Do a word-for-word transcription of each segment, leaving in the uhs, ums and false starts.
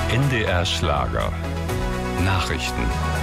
N D R Schlager. Nachrichten.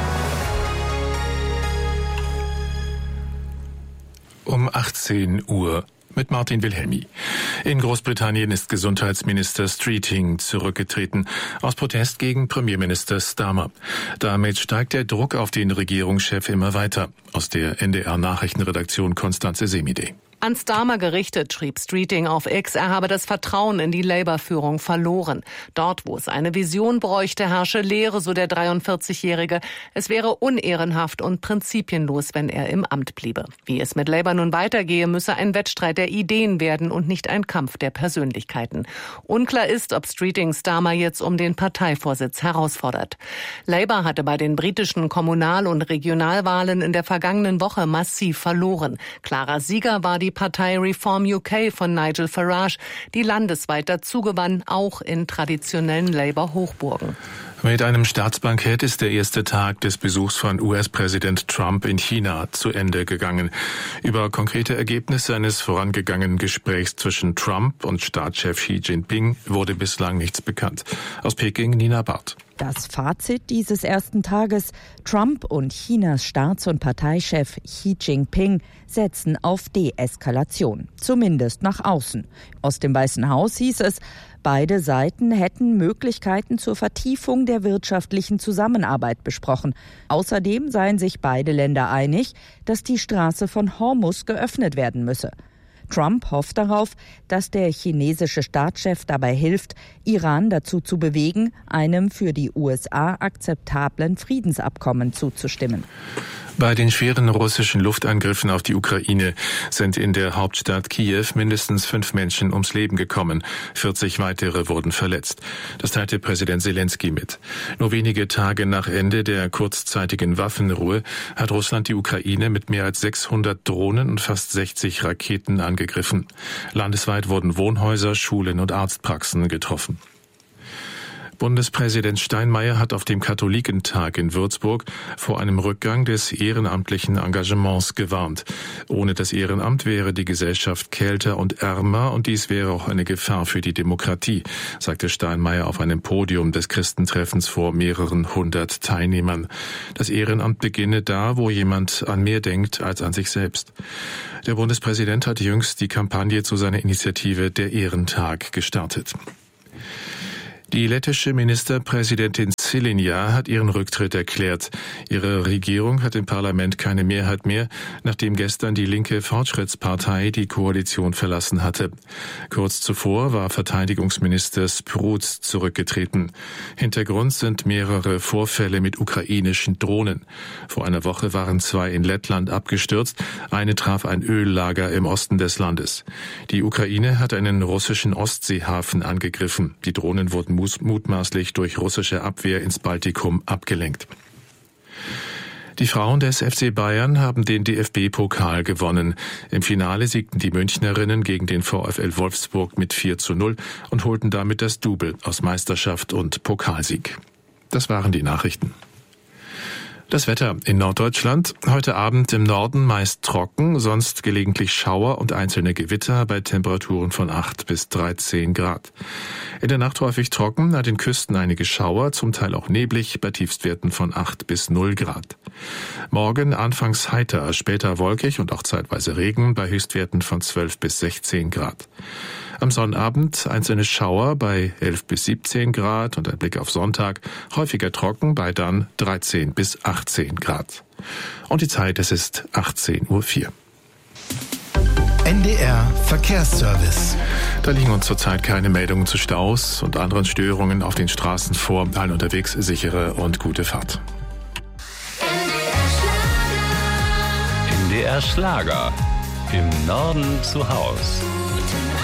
Um achtzehn Uhr mit Martin Wilhelmi. In Großbritannien ist Gesundheitsminister Streeting zurückgetreten, aus Protest gegen Premierminister Starmer. Damit steigt der Druck auf den Regierungschef immer weiter. Aus der N D R-Nachrichtenredaktion Konstanze Semidey. An Starmer gerichtet, schrieb Streeting auf X, er habe das Vertrauen in die Labour-Führung verloren. Dort, wo es eine Vision bräuchte, herrsche Leere, so der dreiundvierzigjährige. Es wäre unehrenhaft und prinzipienlos, wenn er im Amt bliebe. Wie es mit Labour nun weitergehe, müsse ein Wettstreit der Ideen werden und nicht ein Kampf der Persönlichkeiten. Unklar ist, ob Streeting Starmer jetzt um den Parteivorsitz herausfordert. Labour hatte bei den britischen Kommunal- und Regionalwahlen in der vergangenen Woche massiv verloren. Klarer Sieger war die Partei Reform U K von Nigel Farage, die landesweit dazugewann, auch in traditionellen Labour-Hochburgen. Mit einem Staatsbankett ist der erste Tag des Besuchs von U S-Präsident Trump in China zu Ende gegangen. Über konkrete Ergebnisse eines vorangegangenen Gesprächs zwischen Trump und Staatschef Xi Jinping wurde bislang nichts bekannt. Aus Peking Nina Barth. Das Fazit dieses ersten Tages: Trump und Chinas Staats- und Parteichef Xi Jinping setzen auf Deeskalation, zumindest nach außen. Aus dem Weißen Haus hieß es, beide Seiten hätten Möglichkeiten zur Vertiefung der wirtschaftlichen Zusammenarbeit besprochen. Außerdem seien sich beide Länder einig, dass die Straße von Hormuz geöffnet werden müsse. Trump hofft darauf, dass der chinesische Staatschef dabei hilft, Iran dazu zu bewegen, einem für die U S A akzeptablen Friedensabkommen zuzustimmen. Bei den schweren russischen Luftangriffen auf die Ukraine sind in der Hauptstadt Kiew mindestens fünf Menschen ums Leben gekommen. vierzig weitere wurden verletzt. Das teilte Präsident Zelensky mit. Nur wenige Tage nach Ende der kurzzeitigen Waffenruhe hat Russland die Ukraine mit mehr als sechshundert Drohnen und fast sechzig Raketen angegriffen. Landesweit wurden Wohnhäuser, Schulen und Arztpraxen getroffen. Bundespräsident Steinmeier hat auf dem Katholikentag in Würzburg vor einem Rückgang des ehrenamtlichen Engagements gewarnt. Ohne das Ehrenamt wäre die Gesellschaft kälter und ärmer und dies wäre auch eine Gefahr für die Demokratie, sagte Steinmeier auf einem Podium des Christentreffens vor mehreren hundert Teilnehmern. Das Ehrenamt beginne da, wo jemand an mehr denkt als an sich selbst. Der Bundespräsident hat jüngst die Kampagne zu seiner Initiative Der Ehrentag gestartet. Die lettische Ministerpräsidentin Xilinja hat ihren Rücktritt erklärt. Ihre Regierung hat im Parlament keine Mehrheit mehr, nachdem gestern die linke Fortschrittspartei die Koalition verlassen hatte. Kurz zuvor war Verteidigungsminister Spruz zurückgetreten. Hintergrund sind mehrere Vorfälle mit ukrainischen Drohnen. Vor einer Woche waren zwei in Lettland abgestürzt, eine traf ein Öllager im Osten des Landes. Die Ukraine hat einen russischen Ostseehafen angegriffen. Die Drohnen wurden mutmaßlich durch russische Abwehr ins Baltikum abgelenkt. Die Frauen des F C Bayern haben den D F B-Pokal gewonnen. Im Finale siegten die Münchnerinnen gegen den VfL Wolfsburg mit vier zu null und holten damit das Double aus Meisterschaft und Pokalsieg. Das waren die Nachrichten. Das Wetter in Norddeutschland. Heute Abend im Norden meist trocken, sonst gelegentlich Schauer und einzelne Gewitter bei Temperaturen von acht bis dreizehn Grad. In der Nacht häufig trocken, an den Küsten einige Schauer, zum Teil auch neblig, bei Tiefstwerten von acht bis null Grad. Morgen anfangs heiter, später wolkig und auch zeitweise Regen bei Höchstwerten von zwölf bis sechzehn Grad. Am Sonnabend einzelne Schauer bei elf bis siebzehn Grad und ein Blick auf Sonntag, häufiger trocken bei dann dreizehn bis achtzehn Grad. Und die Zeit, es ist achtzehn Uhr vier. N D R Verkehrsservice. Da liegen uns zurzeit keine Meldungen zu Staus und anderen Störungen auf den Straßen vor. Allen unterwegs sichere und gute Fahrt. N D R Schlager. Im Norden zu Haus.